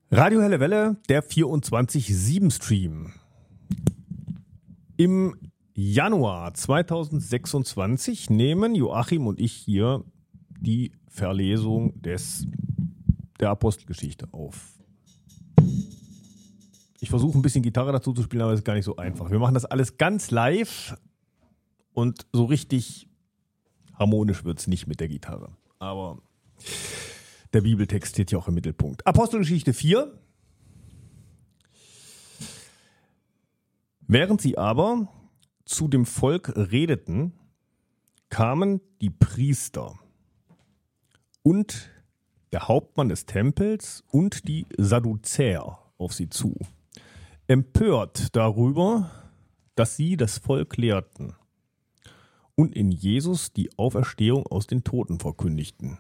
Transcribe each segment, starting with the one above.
Radio Helle Welle, der 24/7-Stream. Im Januar 2026 nehmen Joachim und ich hier die Verlesung der Apostelgeschichte auf. Ich versuche ein bisschen Gitarre dazu zu spielen, aber das ist gar nicht so einfach. Wir machen das alles ganz live und so richtig harmonisch wird es nicht mit der Gitarre. Aber der Bibeltext steht ja auch im Mittelpunkt. Apostelgeschichte 4. Während sie aber zu dem Volk redeten, kamen die Priester und der Hauptmann des Tempels und die Sadduzäer auf sie zu, empört darüber, dass sie das Volk lehrten und in Jesus die Auferstehung aus den Toten verkündigten.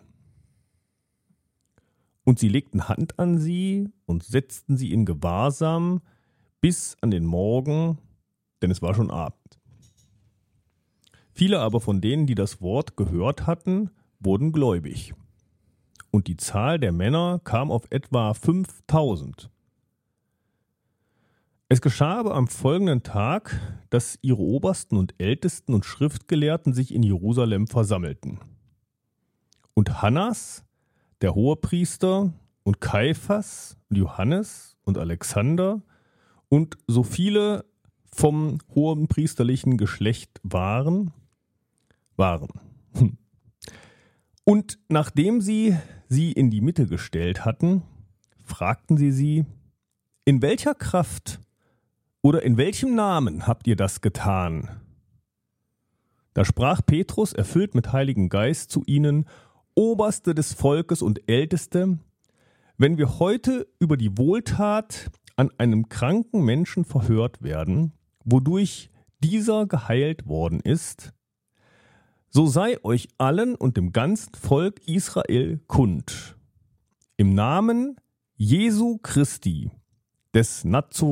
Und sie legten Hand an sie und setzten sie in Gewahrsam bis an den Morgen, denn es war schon Abend. Viele aber von denen, die das Wort gehört hatten, wurden gläubig. Und die Zahl der Männer kam auf etwa 5.000. Es geschah aber am folgenden Tag, dass ihre Obersten und Ältesten und Schriftgelehrten sich in Jerusalem versammelten. Und Hannas, der Hohepriester, und Kaiphas und Johannes und Alexander und so viele vom hohen priesterlichen Geschlecht waren. Und nachdem sie in die Mitte gestellt hatten, fragten sie, in welcher Kraft oder in welchem Namen habt ihr das getan? Da sprach Petrus, erfüllt mit Heiligem Geist, zu ihnen: Oberste des Volkes und Älteste, wenn wir heute über die Wohltat an einem kranken Menschen verhört werden, wodurch dieser geheilt worden ist, so sei euch allen und dem ganzen Volk Israel kund, im Namen Jesu Christi, des